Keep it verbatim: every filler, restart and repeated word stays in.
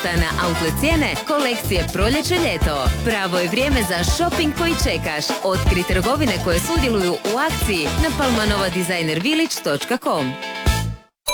Ljeto-auta na outlet cijene, kolekcije proljeće-ljeto. Pravo je vrijeme za shopping koji čekaš. Otkri trgovine koje sudjeluju u akciji na palmanovadizajnervillage točka com.